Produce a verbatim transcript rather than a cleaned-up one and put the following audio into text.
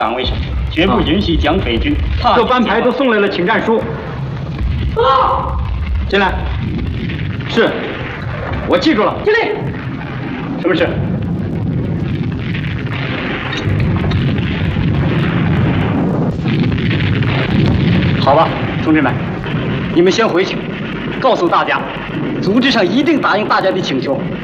岗位上，绝不允许蒋匪军踏各班排都送来了请战书。啊！进来。是，我记住了。 经理，什么事？好吧，同志们，你们先回去，告诉大家，组织上一定答应大家的请求。